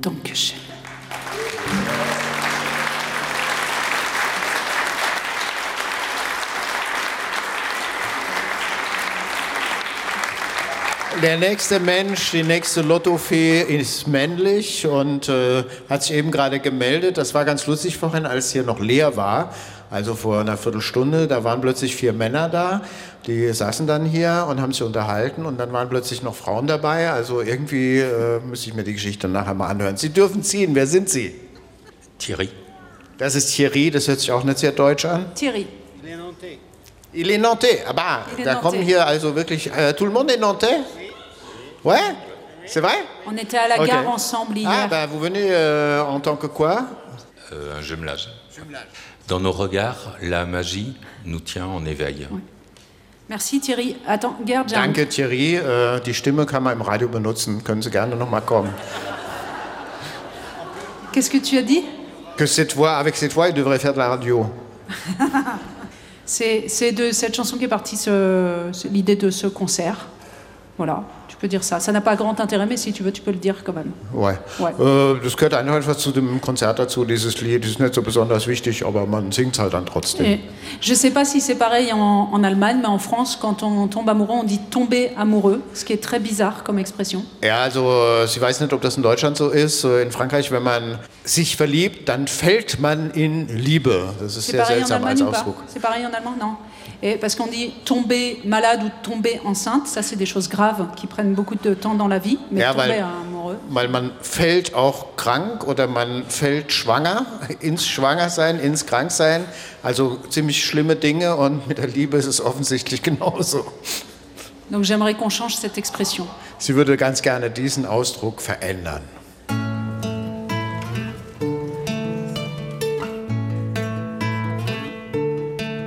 Dankeschön. Der nächste Mensch, die nächste Lottofee ist männlich und hat sich eben gerade gemeldet. Das war ganz lustig vorhin, als hier noch leer war, also vor einer Viertelstunde. Da waren plötzlich 4 Männer da, die saßen dann hier und haben sich unterhalten und dann waren plötzlich noch Frauen dabei. Also irgendwie müsste ich mir die Geschichte nachher mal anhören. Sie dürfen ziehen. Wer sind Sie? Thierry. Das ist Thierry, das hört sich auch nicht sehr deutsch an. Thierry. Il est nantais. Ah bah, Il est da nantais. kommen hier also wirklich... tout le monde est nantais? Ouais? C'est vrai? On était à la Ok. gare ensemble hier. Ah, bah, vous venez en tant que quoi? Un jumelage. Dans nos regards, la magie nous tient en éveil. Merci Thierry. Attends, Gerd, j'ai un- Danke, Thierry. Die Stimme kann man im Radio benutzen. Können Sie gerne noch mal kommen. Qu'est-ce que tu as dit? Que cette voix, avec cette voix, il devrait faire de la radio. C'est de cette chanson qui est partie l'idée de ce concert. Voilà, tu peux dire ça. Ça n'a pas grand intérêt, mais si tu veux, tu peux le dire quand même. Ouais. Ouais. Das gehört einfach zu dem Konzert dazu, dieses Lied. Das ist nicht so besonders wichtig, aber man singt halt dann trotzdem. Et je ne sais pas si c'est pareil en Allemagne, mais en France, quand on tombe amoureux, on dit tomber amoureux, ce qui est très bizarre comme expression. Ja, also sie weiß nicht, ob das in Deutschland so ist. In Frankreich, wenn man sich verliebt, dann fällt man in Liebe. Das ist C'est sehr pareil en seltsam als Allemagne ou pas? Ausdruck. C'est pareil en allemand, non? Et parce qu'on dit tomber malade ou tomber enceinte, ça c'est des choses graves qui prennent beaucoup de temps dans la vie, mais Ja, tomber weil, amoureux. weil man fällt auch krank oder man fällt schwanger, ins Schwangersein, ins Kranksein. Also ziemlich schlimme Dinge und mit der Liebe ist es offensichtlich genauso. Donc j'aimerais qu'on change cette expression. Sie würde ganz gerne diesen Ausdruck verändern.